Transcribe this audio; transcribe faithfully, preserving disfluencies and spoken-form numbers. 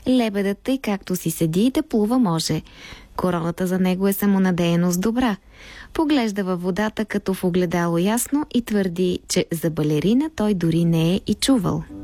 Лебедът тъй както си седи и да плува може. Короната за него е самонадеяност добра. Поглежда във водата като в огледало ясно и твърди, че за балерина той дори не е и чувал.